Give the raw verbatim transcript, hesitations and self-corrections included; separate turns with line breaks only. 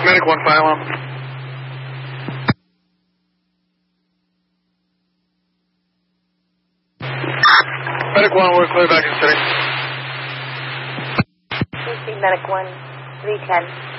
Medic one, fire alarm. Medic one, we're clear back in city.
Medic one, three ten.